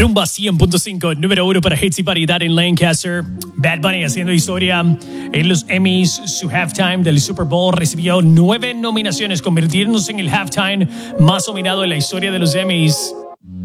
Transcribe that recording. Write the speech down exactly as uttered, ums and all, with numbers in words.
Rumba cien punto cinco, número uno para hits y variedad en Lancaster. Bad Bunny haciendo historia en los Emmys. Su halftime del Super Bowl recibió nueve nominaciones, convirtiéndose en el halftime más nominado en la historia de los Emmys.